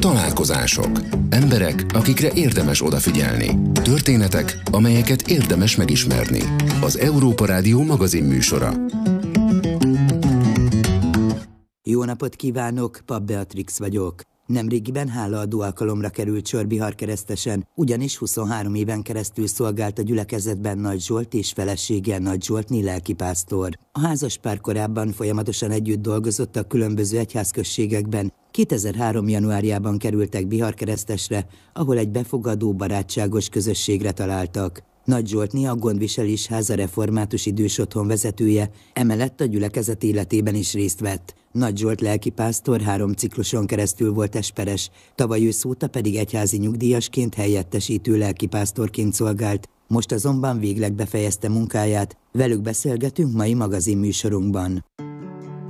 Találkozások. Emberek, akikre érdemes odafigyelni. Történetek, amelyeket érdemes megismerni. Az Európa Rádió magazinműsora. Jó napot kívánok, Papp Beatrix vagyok. Nemrégiben hálaadó alkalomra került sor Biharkeresztesen, ugyanis 23 éven keresztül szolgált a gyülekezetben Nagy Zsolt és felesége Nagy Zsoltné lelkipásztor. A házaspár korábban folyamatosan együtt dolgozott a különböző egyházközségekben. 2003. januárjában kerültek Biharkeresztesre, ahol egy befogadó, barátságos közösségre találtak. Nagy Zsoltné a Gondviselés Háza református idős otthon vezetője, emellett a gyülekezet életében is részt vett. Nagy Zsolt lelkipásztor 3 cikluson keresztül volt esperes, tavaly ősz óta pedig egyházi nyugdíjasként helyettesítő lelkipásztorként szolgált. Most azonban végleg befejezte munkáját, velük beszélgetünk mai magazinműsorunkban.